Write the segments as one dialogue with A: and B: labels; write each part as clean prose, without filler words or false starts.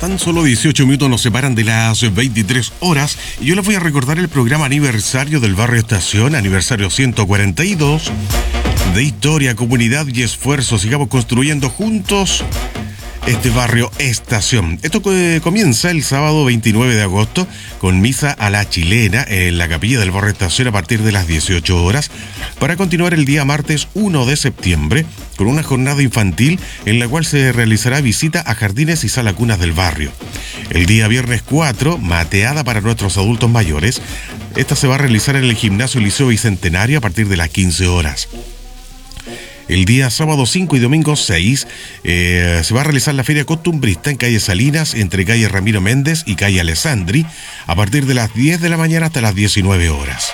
A: Tan solo 18 minutos nos separan de las 23 horas y yo les voy a recordar el programa aniversario del Barrio Estación, aniversario 142 de historia, comunidad y esfuerzo. Sigamos construyendo juntos este Barrio Estación. Esto comienza el sábado 29 de agosto con misa a la chilena en la capilla del Barrio Estación a partir de las 18 horas, para continuar el día martes 1 de septiembre con una jornada infantil en la cual se realizará visita a jardines y sala cunas del barrio. El día viernes 4, mateada para nuestros adultos mayores. Esta se va a realizar en el Gimnasio Liceo Bicentenario a partir de las 15 horas. El día sábado 5 y domingo 6 se va a realizar la feria costumbrista en calle Salinas, entre calle Ramiro Méndez y calle Alessandri, a partir de las 10 de la mañana hasta las 19 horas.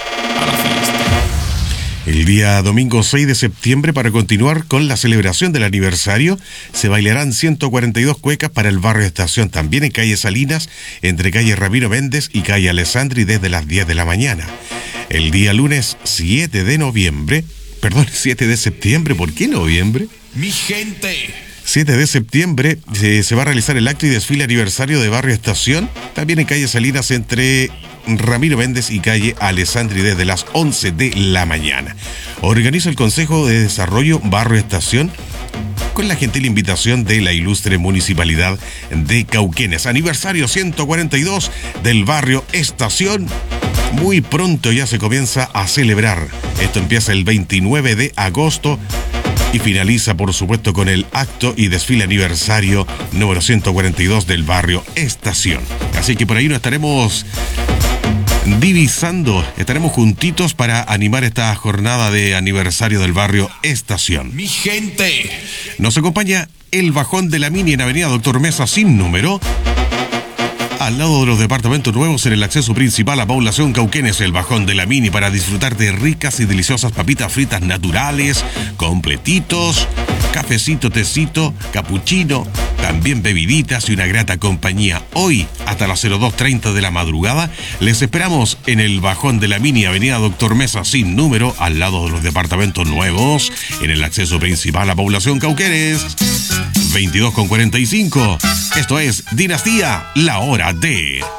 A: El día domingo 6 de septiembre, para continuar con la celebración del aniversario, se bailarán 142 cuecas para el Barrio Estación, también en calle Salinas, entre calle Ramiro Méndez y calle Alessandri, desde las 10 de la mañana. El día lunes 7 de septiembre, ¿por qué noviembre?
B: Mi gente.
A: 7 de septiembre se va a realizar el acto y desfile aniversario de Barrio Estación, también en calle Salinas, entre Ramiro Méndez y calle Alessandri, desde las 11 de la mañana. Organiza el Consejo de Desarrollo Barrio Estación con la gentil invitación de la ilustre Municipalidad de Cauquenes. Aniversario 142 del Barrio Estación. Muy pronto ya se comienza a celebrar. Esto empieza el 29 de agosto y finaliza, por supuesto, con el acto y desfile aniversario número 142 del Barrio Estación. Así que por ahí nos estaremos divisando, estaremos juntitos para animar esta jornada de aniversario del Barrio Estación.
B: Mi gente.
A: Nos acompaña el Bajón de la Mini en Avenida Doctor Mesa sin número, al lado de los departamentos nuevos, en el acceso principal a Población Cauquenes. El Bajón de la Mini, para disfrutar de ricas y deliciosas papitas fritas naturales, completitos, cafecito, tecito, capuchino, también bebiditas y una grata compañía. Hoy, hasta las 02:30 de la madrugada, les esperamos en el Bajón de la Mini, Avenida Doctor Mesa sin número, al lado de los departamentos nuevos, en el acceso principal a Población Cauquenes. 22:45. Esto es Dinastía, la hora de...